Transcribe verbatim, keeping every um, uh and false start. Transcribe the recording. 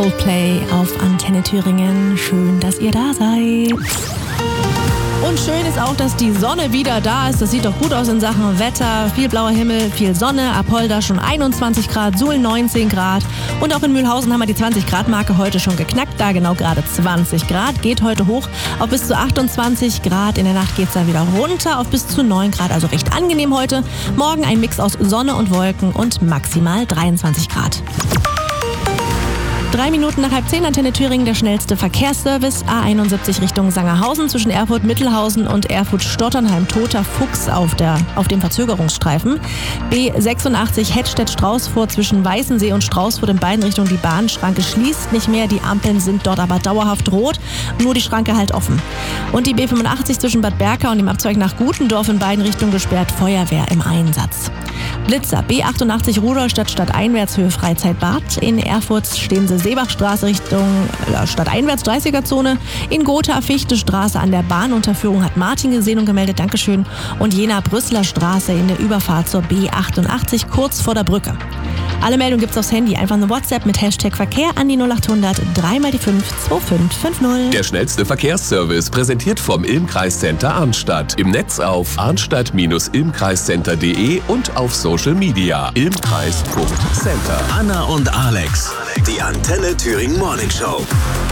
Coldplay auf Antenne Thüringen. Schön, dass ihr da seid. Und schön ist auch, dass die Sonne wieder da ist. Das sieht doch gut aus in Sachen Wetter. Viel blauer Himmel, viel Sonne. Apolda schon einundzwanzig Grad, Suhl neunzehn Grad. Und auch in Mühlhausen haben wir die zwanzig Grad Marke heute schon geknackt. Da genau gerade zwanzig Grad. Geht heute hoch auf bis zu achtundzwanzig Grad. In der Nacht geht es dann wieder runter auf bis zu neun Grad. Also recht angenehm heute. Morgen ein Mix aus Sonne und Wolken und maximal dreiundzwanzig Grad. Drei Minuten nach halb zehn, Antenne Thüringen, der schnellste Verkehrsservice. A einundsiebzig Richtung Sangerhausen zwischen Erfurt-Mittelhausen und Erfurt-Stotternheim. Toter Fuchs auf, der, auf dem Verzögerungsstreifen. B sechsundachtzig Hettstedt-Straußfurt zwischen Weißensee und Straußfurt in beiden Richtungen. Die Bahnschranke schließt nicht mehr. Die Ampeln sind dort aber dauerhaft rot. Nur die Schranke halt offen. Und die B fünfundachtzig zwischen Bad Berka und dem Abzweig nach Gutendorf in beiden Richtungen gesperrt. Feuerwehr im Einsatz. Blitzer. B achtundachtzig Rudolstadt stadteinwärts Höhe Freizeitbad. In Erfurt stehen sie Seebachstraße Richtung äh, stadteinwärts dreißiger Zone. In Gotha Fichtestraße an der Bahnunterführung hat Martin gesehen und gemeldet. Dankeschön. Und Jena Brüsseler Straße in der Überfahrt zur B achtundachtzig kurz vor der Brücke. Alle Meldungen gibt's aufs Handy. Einfach eine WhatsApp mit Hashtag Verkehr an die null achthundert drei mal die fünf zwei fünf fünf null. Der schnellste Verkehrsservice präsentiert vom Ilmkreiscenter Arnstadt. Im Netz auf arnstadt Bindestrich ilmkreiscenter punkt de und auf Social Media ilmkreis Punkt center. Anna und Alex, die Antenne Thüringen Morning Show.